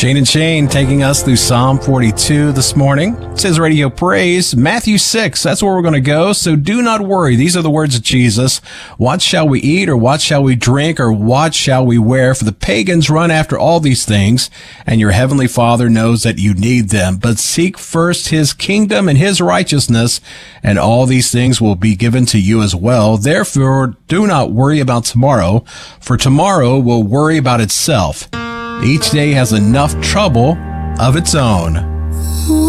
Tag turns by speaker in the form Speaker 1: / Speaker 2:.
Speaker 1: Shane and Shane taking us through Psalm 42 this morning. It says Radio Praise, Matthew 6. That's where we're going to go. So do not worry. These are the words of Jesus. What shall we eat, or what shall we drink, or what shall we wear? For the pagans run after all these things, and your heavenly Father knows that you need them. But seek first his kingdom and his righteousness, and all these things will be given to you as well. Therefore, do not worry about tomorrow, for tomorrow will worry about itself. Each day has enough trouble of its own.